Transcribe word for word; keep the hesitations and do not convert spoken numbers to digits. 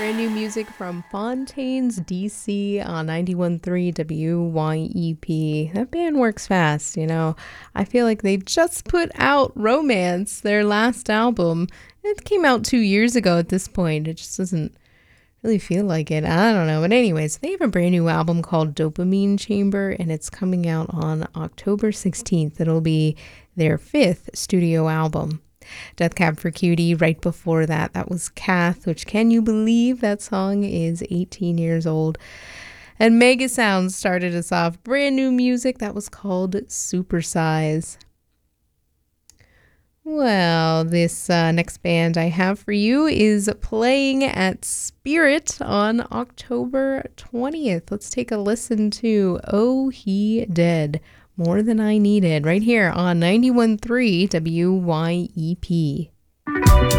Brand new music from Fontaines D C on ninety-one point three W Y E P. That band works fast, you know. I feel like they just put out Romance, their last album. It came out two years ago at this point. It just doesn't really feel like it. I don't know. But anyways, they have a brand new album called Dopamine Chamber, and it's coming out on October sixteenth. It'll be their fifth studio album. Death Cab for Cutie, right before that, that was Kath, which, can you believe that song is eighteen years old? And Mega Sounds started us off, brand new music that was called Supersize. Well, this uh, next band I have for you is playing at Spirit on October twentieth. Let's take a listen to Oh He Dead, More Than I Needed, right here on ninety-one point three W Y E P.